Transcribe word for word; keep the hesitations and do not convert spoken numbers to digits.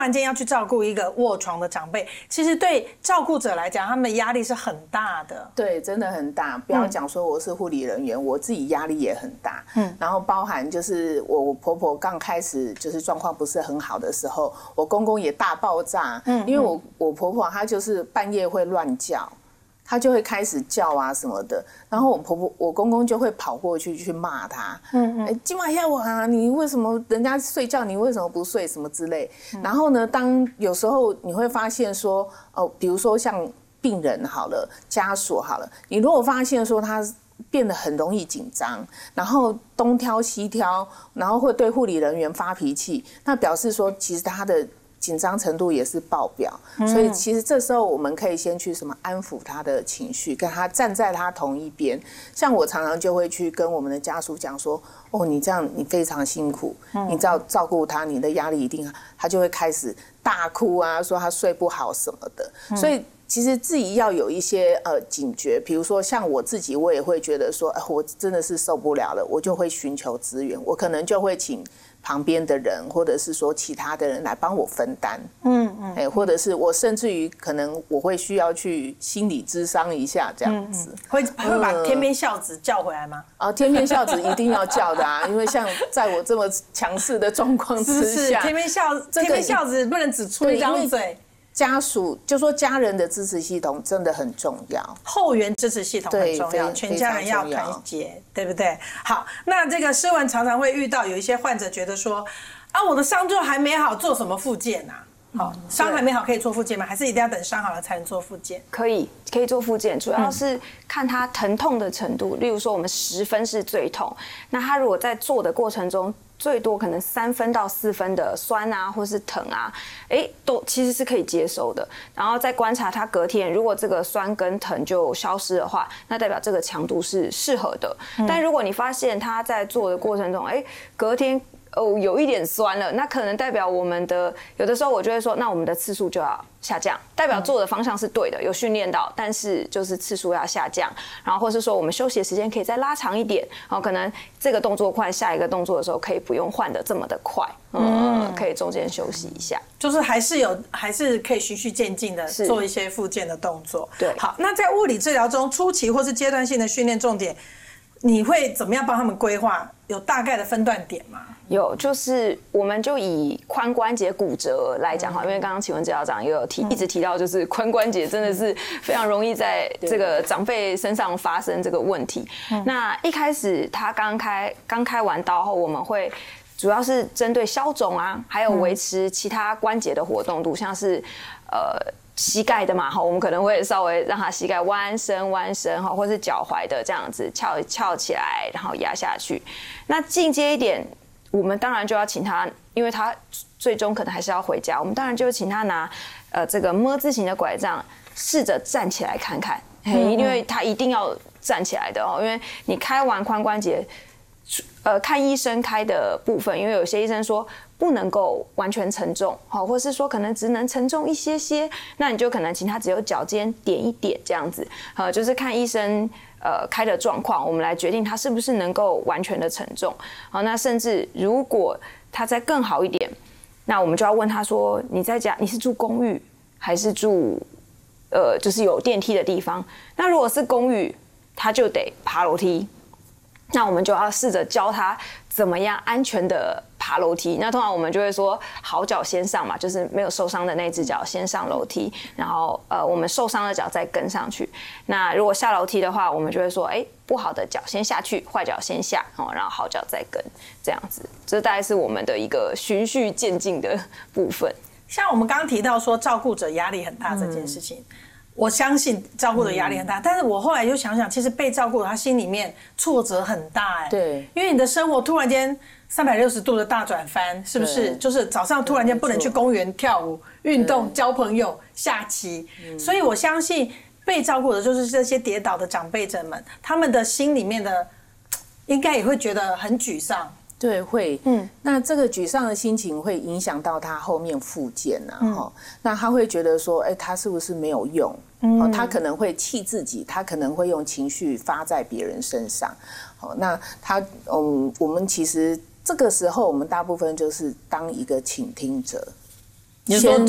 突然间要去照顾一个卧床的长辈，其实对照顾者来讲，他们的压力是很大的。 对，真的很大。不要讲说我是护理人员，嗯、我自己压力也很大。嗯，然后包含就是我我婆婆刚开始就是状况不是很好的时候，我公公也大爆炸。嗯，因为我我婆婆她就是半夜会乱叫。他就会开始叫啊什么的，然后我婆婆、我公公就会跑过去去骂他，嗯嗯，今晚要我啊，你为什么人家睡觉，你为什么不睡什么之类。嗯、然后呢，当有时候你会发现说，哦，比如说像病人好了，家属好了，你如果发现说他变得很容易紧张，然后东挑西挑，然后会对护理人员发脾气，那表示说其实他的紧张程度也是爆表，所以其实这时候我们可以先去什么安抚他的情绪，跟他站在他同一边。像我常常就会去跟我们的家属讲说，哦，你这样你非常辛苦，你知道照顾他，你的压力一定，他就会开始大哭啊，说他睡不好什么的。所以其实自己要有一些呃警觉，比如说像我自己，我也会觉得说，哎，我真的是受不了了，我就会寻求资源，我可能就会请旁边的人，或者是说其他的人来帮我分担，嗯嗯，哎，或者是我甚至于可能我会需要去心理咨商一下这样子，嗯嗯、 会会把天边孝子叫回来吗？ 啊，天边孝子一定要叫的啊，因为像在我这么强势的状况之下， 是是天边孝、这个、天边孝子不能只出一张嘴。 家属就说家人的支持系统真的很重要， 后援支持系统很重要，全家人要团结，对不对？好，那这个诗文常常会遇到有一些患者觉得说，啊，我的伤就还没好，做什么复健啊？好，伤还没好可以做复健吗？还是一定要等伤好了才能做复健？ 可以，可以做复健，主要是看他疼痛的程度。例如说，我们十分是最痛，那他如果在做的过程中，最多可能三分到四分的酸啊，或是疼啊，哎，都其实是可以接受的。然后再观察他隔天，如果这个酸跟疼就消失的话，那代表这个强度是适合的。嗯、但如果你发现他在做的过程中，哎，隔天哦有一点酸了，那可能代表我们的有的时候我就会说，那我们的次数就要下降，代表做的方向是对的，有训练到，但是就是次数要下降，然后或是说我们休息的时间可以再拉长一点，然后可能这个动作快，下一个动作的时候可以不用换的这么的快，嗯，可以中间休息一下， 就是还是有还是可以循序渐进的做一些复健的动作。 对， 好，那在物理治疗中初期或是阶段性的训练重点，你会怎么样帮他们规划？有大概的分段点吗？ 有，就是我们就以髋关节骨折来讲哈，因为刚刚启文治疗长也有提，一直提到就是髋关节真的是非常容易在这个长辈身上发生这个问题。那一开始他刚开刚开完刀后，我们会主要是针对消肿啊，还有维持其他关节的活动度，像是呃。膝盖的嘛，哈，我们可能会稍微让他膝盖弯伸弯伸，哈，或是脚踝的这样子翘翘起来，然后压下去。那进阶一点，我们当然就要请他，因为他最终可能还是要回家，我们当然就请他拿呃这个么字形的拐杖，试着站起来看看，嗯嗯，因为他一定要站起来的哦，因为你开完髋关节。呃，看医生开的部分，因为有些医生说不能够完全承重，好，或是说可能只能承重一些些，那你就可能请他只有脚尖点一点这样子，呃，就是看医生呃开的状况，我们来决定他是不是能够完全的承重。好，那甚至如果他再更好一点，那我们就要问他说，你在家你是住公寓还是住呃就是有电梯的地方？那如果是公寓，他就得爬楼梯。那我们就要试着教他怎么样安全的爬楼梯。那通常我们就会说好脚先上嘛，就是没有受伤的那只脚先上楼梯，然后呃我们受伤的脚再跟上去。那如果下楼梯的话，我们就会说，哎，不好的脚先下去，坏脚先下，哦，然后好脚再跟，这样子。这大概是我们的一个循序渐进的部分。 像我们刚刚提到说照顾者压力很大这件事情。嗯，我相信照顾的压力很大，嗯、但是我后来就想想，其实被照顾他心里面挫折很大哎。 对， 因为你的生活突然间三百六十度的大转翻，是不是？就是早上突然间不能去公园跳舞、运动、交朋友、下棋，嗯、所以我相信被照顾的就是这些跌倒的长辈者们，他们的心里面的应该也会觉得很沮丧。 对，会，嗯，那这个沮丧的心情会影响到他后面复健啊，嗯、那他会觉得说，哎，他是不是没有用？嗯，他可能会气自己，他可能会用情绪发在别人身上。好，那他，嗯，我们其实这个时候，我们大部分就是当一个倾听者。 你说